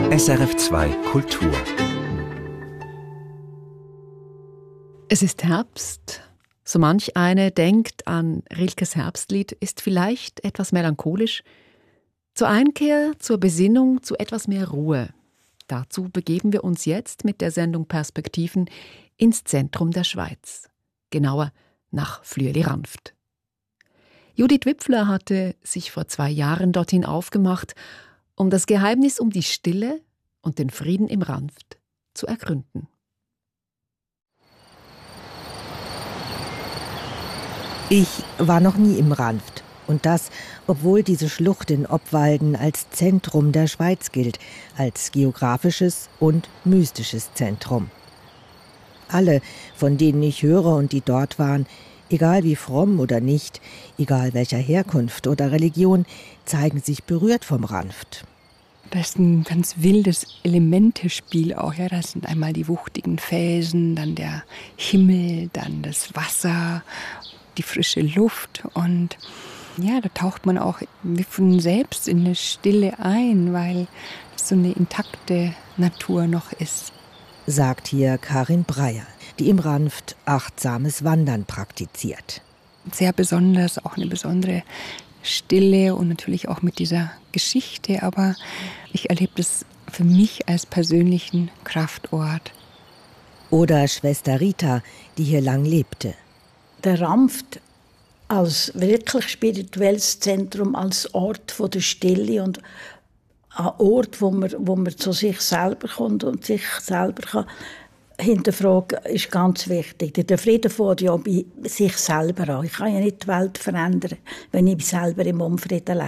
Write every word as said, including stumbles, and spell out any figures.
S R F zwei Kultur. Es ist Herbst. So manch eine denkt an Rilkes Herbstlied, ist vielleicht etwas melancholisch. Zur Einkehr, zur Besinnung, zu etwas mehr Ruhe. Dazu begeben wir uns jetzt mit der Sendung Perspektiven ins Zentrum der Schweiz. Genauer nach Flüeli-Ranft. Judith Wipfler hatte sich vor zwei Jahren dorthin aufgemacht, um das Geheimnis um die Stille und den Frieden im Ranft zu ergründen. Ich war noch nie im Ranft. Und das, obwohl diese Schlucht in Obwalden als Zentrum der Schweiz gilt, als geografisches und mystisches Zentrum. Alle, von denen ich höre und die dort waren, egal wie fromm oder nicht, egal welcher Herkunft oder Religion, zeigen sich berührt vom Ranft. Das ist ein ganz wildes Elementespiel auch. Ja. Das sind einmal die wuchtigen Felsen, dann der Himmel, dann das Wasser, die frische Luft. Und ja, da taucht man auch wie von selbst in eine Stille ein, weil es so eine intakte Natur noch ist. Sagt hier Karin Breyer, die im Ranft achtsames Wandern praktiziert. Sehr besonders, auch eine besondere Stille und natürlich auch mit dieser Geschichte. Aber ich erlebe das für mich als persönlichen Kraftort. Oder Schwester Rita, die hier lang lebte. Der Ranft als wirklich spirituelles Zentrum, als Ort von der Stille und ein Ort, wo man, wo man zu sich selber kommt und sich selber kann hinterfragen, ist ganz wichtig. Der Frieden fängt ja bei sich selber an. Ich kann ja nicht die Welt verändern, wenn ich selber im Unfrieden lebe.